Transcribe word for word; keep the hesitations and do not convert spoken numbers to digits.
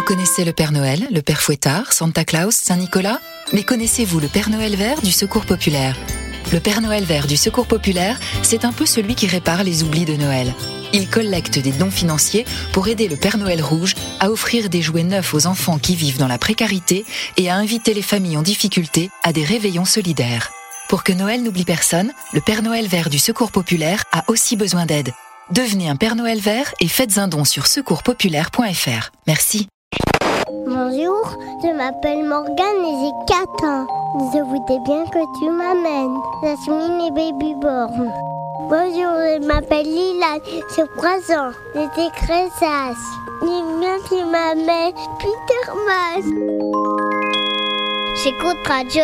connaissez le Père Noël, le Père Fouettard, Santa Claus, Saint-Nicolas ? Mais connaissez-vous le Père Noël vert du Secours populaire ? Le Père Noël vert du Secours populaire, c'est un peu celui qui répare les oublis de Noël. Il collecte des dons financiers pour aider le Père Noël rouge à offrir des jouets neufs aux enfants qui vivent dans la précarité et à inviter les familles en difficulté à des réveillons solidaires. Pour que Noël n'oublie personne, le Père Noël vert du Secours populaire a aussi besoin d'aide. Devenez un Père Noël vert et faites un don sur secours populaire point f r. Merci. Bonjour, je m'appelle Morgane et j'ai quatre ans. Je voudrais bien que tu m'amènes. Jasmine et Babyborn. Bonjour, je m'appelle Lila, j'ai trois ans. J'étais Cressas. J'aime bien que tu m'amènes Peter Mas. J'écoute Radio